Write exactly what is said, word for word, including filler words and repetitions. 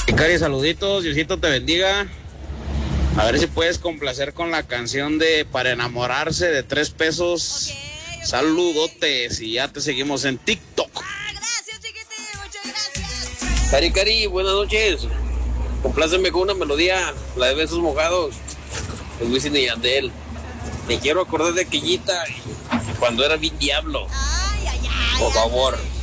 Cari, saluditos, Diosito te bendiga. A ver si puedes complacer con la canción de Para enamorarse de tres pesos. Okay, okay. Saludotes y ya te seguimos en TikTok. Ah, gracias, chiquitín, muchas gracias. Cari, Cari, buenas noches. Compláceme con una melodía, la de Besos Mojados, de Wisin y Yandel. Te quiero acordar de aquellita cuando era bien diablo. Ay, ay, ay. Por ay, favor. ay.